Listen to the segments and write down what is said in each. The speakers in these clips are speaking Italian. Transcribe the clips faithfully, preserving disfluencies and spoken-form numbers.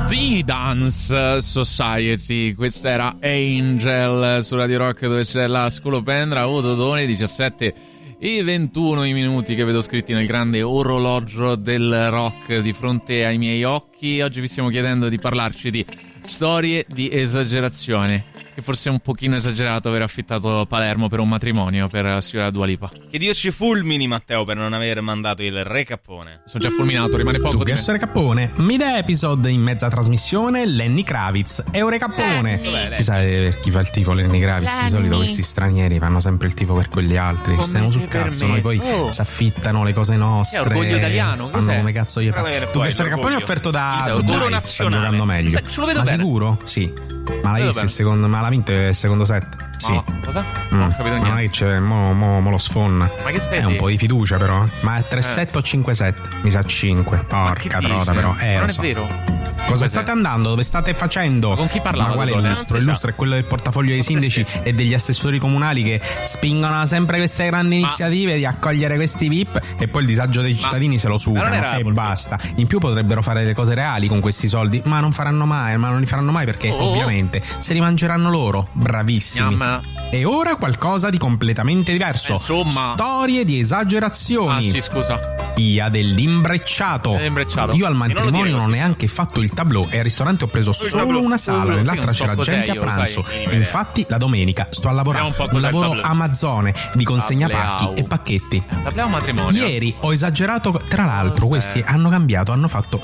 The Dance Society, questa era Angel su Radio Rock, dove c'è la Scolopendra. Oh Dodone, diciassette e ventuno i minuti che vedo scritti nel grande orologio del rock di fronte ai miei occhi. Oggi vi stiamo chiedendo di parlarci di storie di esagerazione, che forse è un pochino esagerato aver affittato Palermo per un matrimonio per la signora Dua Lipa. Che Dio ci fulmini, Matteo, per non aver mandato il Re Cappone. Sono già fulminato, rimane poco. Tu che essere Cappone, mid episode in mezza trasmissione Lenny Kravitz e Ore Cappone. Chissà per chi fa il tifo Lenny Kravitz. Lenny. Di solito questi stranieri fanno sempre il tifo per quegli altri. Come stiamo sul cazzo, noi poi oh. si affittano le cose nostre. È orgoglio italiano, fanno cos'è? Come cazzo gli pare. Tu che essere Cappone è offerto da Dai, sta giocando meglio. Ce lo vedo Ma bene. sicuro? Sì. Ma l'hai visto il secondo? Ma l'ha vinto il secondo set? Sì. No, cosa? Mm. Non ho capito niente. Ma non è che c'è, mo, mo, mo lo sfonna. Ma che stai È un po' di fiducia però. Ma è tre sette eh. o cinque sette? Mi sa cinque. Porca trota però. Eh, non lo è so. vero. Cosa state andando? Dove state facendo? Ma con chi parlava? Ma quale illustro? Illustro è quello del portafoglio dei sindaci e degli assessori comunali che spingono sempre queste grandi iniziative ma... di accogliere questi V I P e poi il disagio dei cittadini ma... se lo sucano e basta. In più potrebbero fare delle cose reali con questi soldi, ma non faranno mai, ma non li faranno mai perché oh. ovviamente se li mangeranno loro. Bravissimi. Yamma. E ora qualcosa di completamente diverso. Eh, insomma. Storie di esagerazioni. Ah sì, scusa. Via dell'imbrecciato. Dell'imbrecciato. Io al matrimonio non ho neanche fatto il tableau e al ristorante ho preso solo una sala, nell'altra c'era gente a pranzo. Infatti la domenica sto a lavorare un, un lavoro Amazone di consegna pacchi e pacchetti. Ieri ho esagerato, tra l'altro questi hanno cambiato, hanno fatto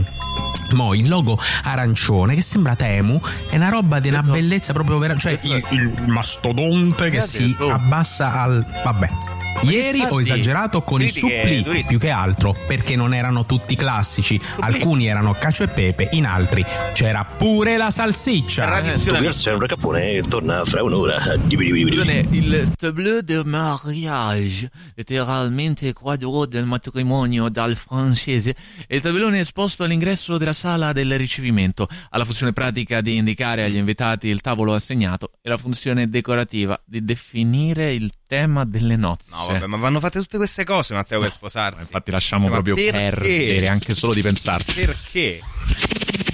mo il logo arancione che sembra Temu, è una roba di una bellezza proprio vera, cioè il, il mastodonte che si abbassa al vabbè. Ieri ho esagerato con i supplì più che altro perché non erano tutti classici, alcuni erano cacio e pepe, in altri c'era pure la salsiccia. Tu che sei un Cappone torna fra un'ora. Il tableau de mariage, letteralmente quadro del matrimonio dal francese, è il tabellone esposto all'ingresso della sala del ricevimento, ha la funzione pratica di indicare agli invitati il tavolo assegnato e la funzione decorativa di definire il tema delle nozze. No, vabbè, ma vanno fatte tutte queste cose, Matteo, per sposarsi. Infatti lasciamo ma proprio perché? perdere anche solo di pensarci. Perché?